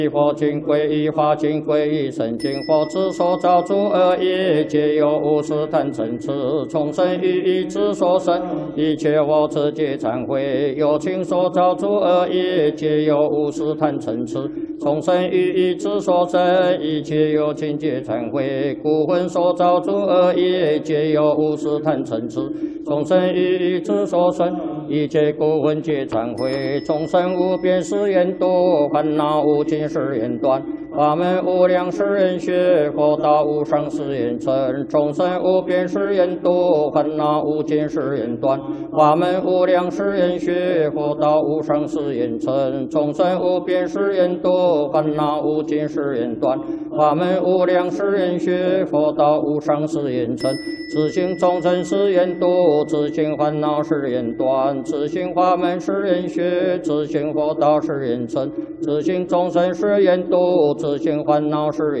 一佛经归一法经归一生经佛之所造诸恶业，皆由无始贪嗔痴从生于意之所生。一切我自皆忏悔，有情所造诸恶业，皆由无始贪嗔痴从生于意之所生。一切有情皆忏悔，故魂所造诸恶业，皆由无始贪嗔痴从生于意之所生。一切故魂皆忏悔，众生无边誓愿度，烦恼无尽誓愿断，法门无量誓愿学，佛道无上誓愿成。众生无边誓愿度，烦恼无尽誓愿断，法门无量誓愿学，佛道无上誓愿成。众生无边誓愿度，烦恼无尽誓愿断，法门无量誓愿学，佛道无上誓愿成。自性众生誓愿度，自性烦恼誓愿断，自性法门誓愿学，自性佛道誓愿成。自性众生誓愿度，自性烦恼誓愿